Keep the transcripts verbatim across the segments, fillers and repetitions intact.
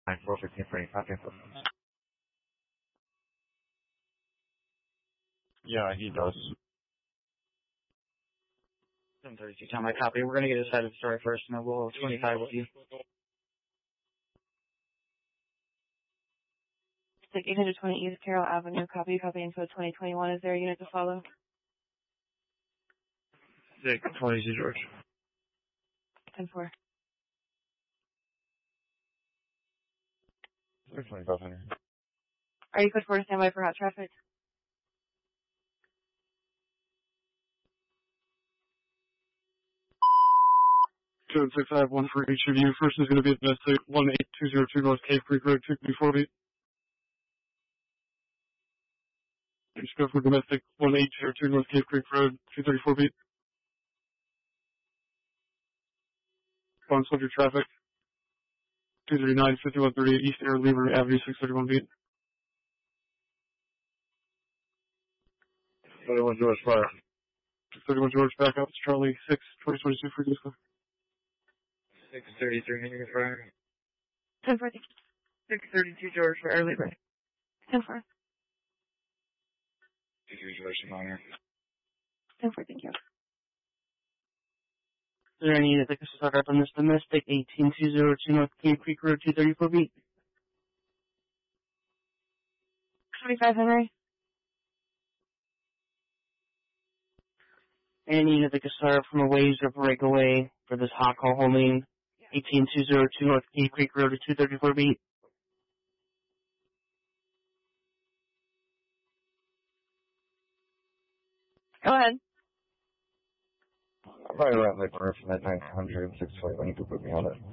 nine four fifteen for any copy. Yeah, he does. seven thirty-two, Tom, I copy. We're going to get a side of the story first, and then we'll twenty-five with you. Like eight twenty East Carroll Avenue, copy, copy info twenty twenty-one. Is there a unit to follow? Six twenty-two, George. ten four. six twenty-five hundred. Are you good for a standby for hot traffic? Two and six, I have one for each of you. First is going to be at domestic one eight two zero two North Cave Creek Road, two three four beat. Just go for domestic one eight zero two North Cave Creek Road, two thirty-four beat. On subject traffic. two thirty-nine, fifty-one thirty-eight East Air Lever Avenue, six thirty-one beat. thirty-one George Fire. six thirty-one George, back up. It's Charlie, six twenty twenty-two for Disco. six thirty-three Henry Fire. ten four. six thirty-two George for early break. ten four. two three George, Minor. ten four, thank you. Is there any unit that can start up on this domestic eighteen two zero two North Cave Creek Road, two thirty-four beat? twenty-five Henry. Any unit that can start up from a ways or breakaway for this hot call holding eighteen two zero two North Cave Creek Road, two thirty-four beat? Go ahead. I'm probably around the corner from that nine hundred and six twenty when you could put me on it.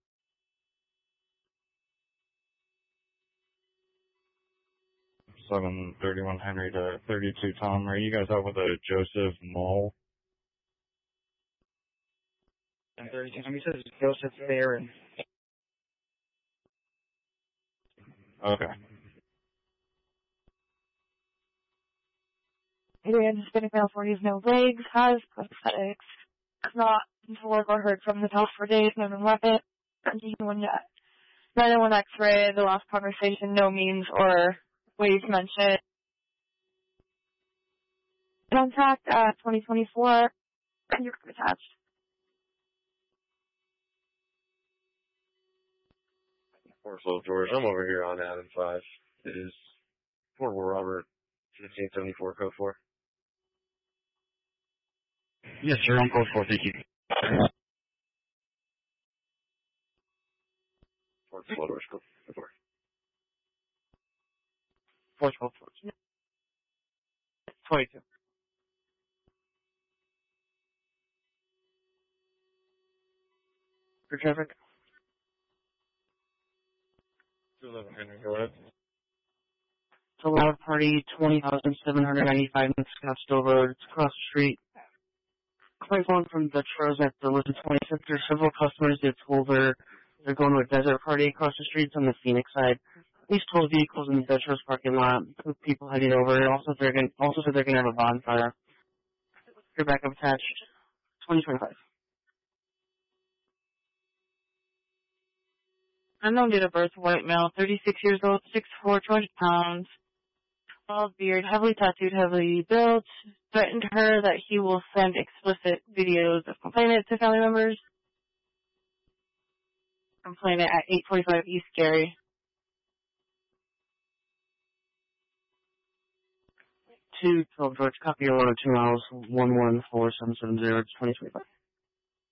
seven thirty-one Henry to thirty-two Tom. Are you guys out with a Joseph Mole? seven thirty-two, Tom, he says Joseph Barron. Okay. Adrian, Hispanic male, forties, no legs, has prosthetics, has not been to work or heard from the past four days, no known weapon, nine one X-ray, the last conversation, no means or ways mentioned. Contact at twenty twenty-four, and you're attached. Four twelve George, I'm over here on Adam five. It is Portable Robert, fifteen seventy-four, code four. Yes, sir, on code four, thank you. Four twelve George, code four. four twelve George. twenty-two. For traffic? two eleven Henry, go ahead. It's a loud party, twenty thousand seven hundred ninety-five in Scottsdale Road. It's across the street. Calling phone from the Tros at the Lisbon twenty-six. There are several customers that told her they're going to a desert party across the street. It's on the Phoenix side. At least twelve vehicles in the Tros parking lot with people heading over. Also, they're going also said they're going to have a bonfire. Your backup attached. twenty twenty-five. Unknown date of birth, white male, thirty-six years old, six foot four, two hundred pounds, bald beard, heavily tattooed, heavily built, threatened her that he will send explicit videos of complainant to family members. Complainant at eight forty-five East Gary. two twelve George, copy your one oh two miles, one one four seven seven zero, twenty twenty-five.